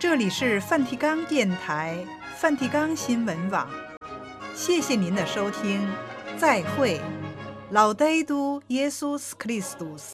这里是梵蒂冈电台、梵蒂冈新闻网，谢谢您的收听，再会，Laudetur Jesus Christus。